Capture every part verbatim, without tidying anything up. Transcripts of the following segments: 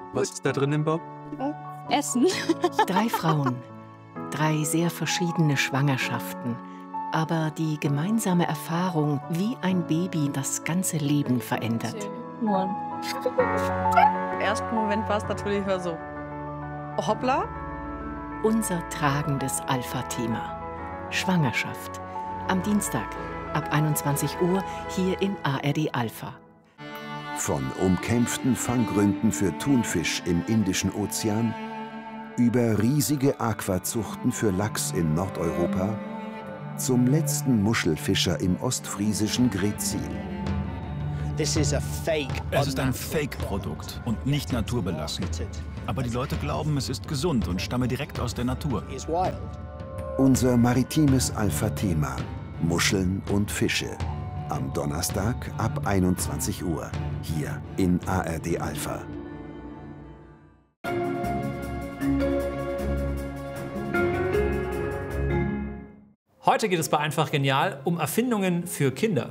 Was ist da drin im Bauch? Essen. Drei Frauen, drei sehr verschiedene Schwangerschaften, aber die gemeinsame Erfahrung, wie ein Baby das ganze Leben verändert. Im ersten Moment war es natürlich so, hoppla. Unser tragendes Alpha-Thema. Schwangerschaft. Am Dienstag ab einundzwanzig Uhr hier in A R D Alpha. Von umkämpften Fanggründen für Thunfisch im Indischen Ozean über riesige Aquazuchten für Lachs in Nordeuropa zum letzten Muschelfischer im ostfriesischen Greetsiel. Es ist ein Fake-Produkt und nicht naturbelassen. Aber die Leute glauben, es ist gesund und stamme direkt aus der Natur. Unser maritimes Alpha-Thema: Muscheln und Fische. Am Donnerstag ab einundzwanzig Uhr hier in A R D Alpha. Heute geht es bei Einfach Genial um Erfindungen für Kinder.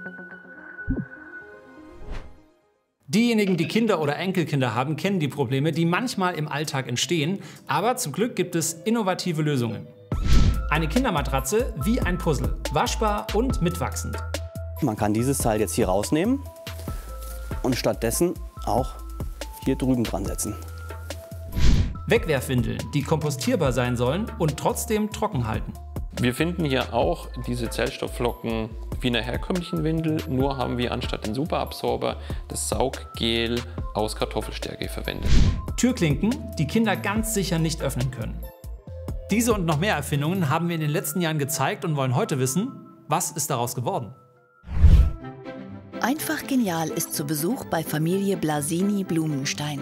Diejenigen, die Kinder oder Enkelkinder haben, kennen die Probleme, die manchmal im Alltag entstehen. Aber zum Glück gibt es innovative Lösungen. Eine Kindermatratze wie ein Puzzle, waschbar und mitwachsend. Man kann dieses Teil jetzt hier rausnehmen und stattdessen auch hier drüben dran setzen. Wegwerfwindeln, die kompostierbar sein sollen und trotzdem trocken halten. Wir finden hier auch diese Zellstoffflocken wie in einer herkömmlichen Windel, nur haben wir anstatt den Superabsorber das Sauggel aus Kartoffelstärke verwendet. Türklinken, die Kinder ganz sicher nicht öffnen können. Diese und noch mehr Erfindungen haben wir in den letzten Jahren gezeigt und wollen heute wissen, was ist daraus geworden? Einfach Genial ist zu Besuch bei Familie Blasini Blumenstein.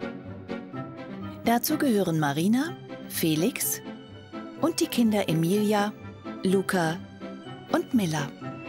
Dazu gehören Marina, Felix und die Kinder Emilia, Luca und Milla.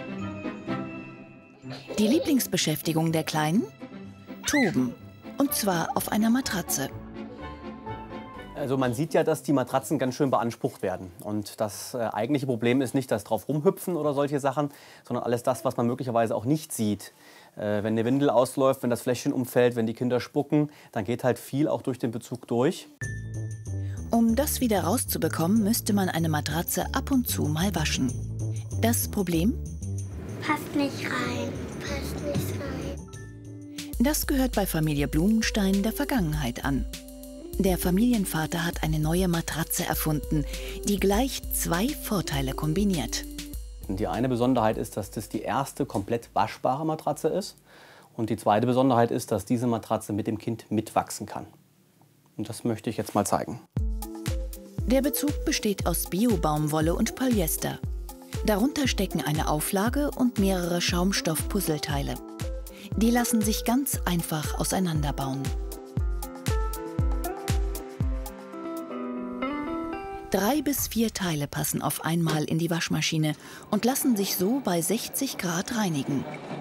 Die Lieblingsbeschäftigung der Kleinen? Toben. Und zwar auf einer Matratze. Also man sieht ja, dass die Matratzen ganz schön beansprucht werden. Und das äh, eigentliche Problem ist nicht das drauf rumhüpfen oder solche Sachen, sondern alles das, was man möglicherweise auch nicht sieht. Äh, wenn eine Windel ausläuft, wenn das Fläschchen umfällt, wenn die Kinder spucken, dann geht halt viel auch durch den Bezug durch. Um das wieder rauszubekommen, müsste man eine Matratze ab und zu mal waschen. Das Problem? Passt nicht rein, passt nicht rein. Das gehört bei Familie Blumenstein der Vergangenheit an. Der Familienvater hat eine neue Matratze erfunden, die gleich zwei Vorteile kombiniert. Die eine Besonderheit ist, dass das die erste komplett waschbare Matratze ist. Und die zweite Besonderheit ist, dass diese Matratze mit dem Kind mitwachsen kann. Und das möchte ich jetzt mal zeigen. Der Bezug besteht aus Bio-Baumwolle und Polyester. Darunter stecken eine Auflage und mehrere Schaumstoff-Puzzleteile. Die lassen sich ganz einfach auseinanderbauen. Drei bis vier Teile passen auf einmal in die Waschmaschine und lassen sich so bei sechzig Grad reinigen.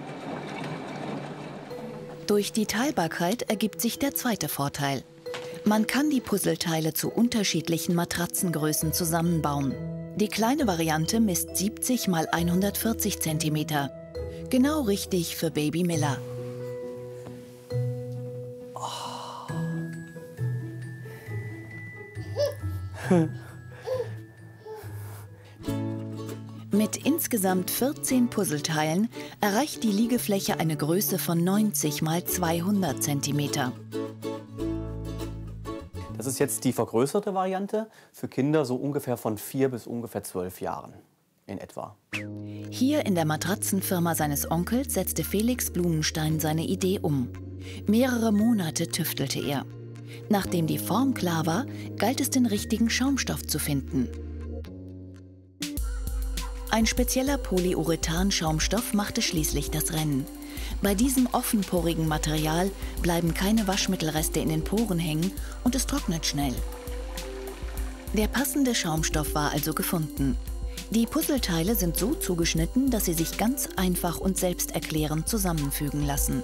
Durch die Teilbarkeit ergibt sich der zweite Vorteil. Man kann die Puzzleteile zu unterschiedlichen Matratzengrößen zusammenbauen. Die kleine Variante misst siebzig mal hundertvierzig Zentimeter. Genau richtig für Baby Milla. Oh. Mit insgesamt vierzehn Puzzleteilen erreicht die Liegefläche eine Größe von neunzig mal zweihundert Zentimeter. Das ist jetzt die vergrößerte Variante für Kinder so ungefähr von vier bis ungefähr zwölf Jahren in etwa. Hier in der Matratzenfirma seines Onkels setzte Felix Blumenstein seine Idee um. Mehrere Monate tüftelte er. Nachdem die Form klar war, galt es, den richtigen Schaumstoff zu finden. Ein spezieller Polyurethan-Schaumstoff machte schließlich das Rennen. Bei diesem offenporigen Material bleiben keine Waschmittelreste in den Poren hängen und es trocknet schnell. Der passende Schaumstoff war also gefunden. Die Puzzleteile sind so zugeschnitten, dass sie sich ganz einfach und selbsterklärend zusammenfügen lassen.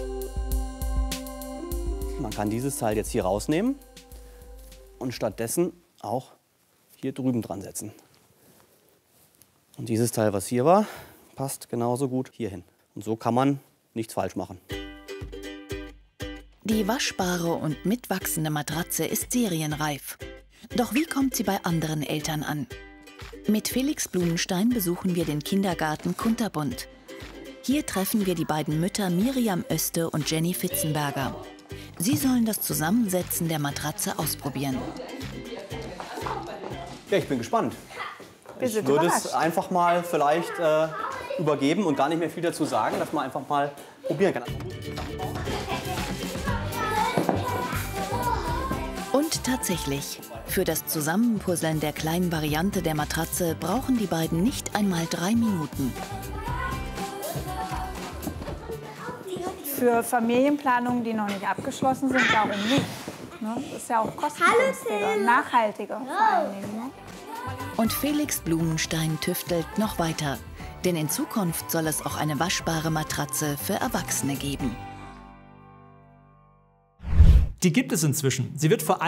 Man kann dieses Teil jetzt hier rausnehmen und stattdessen auch hier drüben dran setzen. Und dieses Teil, was hier war, passt genauso gut hier hin. Und so kann man nichts falsch machen. Die waschbare und mitwachsende Matratze ist serienreif. Doch wie kommt sie bei anderen Eltern an? Mit Felix Blumenstein besuchen wir den Kindergarten Kunterbund. Hier treffen wir die beiden Mütter Miriam Oeste und Jenny Fitzenberger. Sie sollen das Zusammensetzen der Matratze ausprobieren. Ja, ich bin gespannt. Wir Ich sind würde überrascht. es einfach mal vielleicht äh, übergeben und gar nicht mehr viel dazu sagen, dass man einfach mal probieren kann. Und tatsächlich, für das Zusammenpuzzeln der kleinen Variante der Matratze brauchen die beiden nicht einmal drei Minuten. Für Familienplanungen, die noch nicht abgeschlossen sind, warum nicht? Ne? Das ist ja auch kostengünstiger, nachhaltiger vor allen Dingen. Ne? Und Felix Blumenstein tüftelt noch weiter. Denn in Zukunft soll es auch eine waschbare Matratze für Erwachsene geben. Die gibt es inzwischen. Sie wird vor allem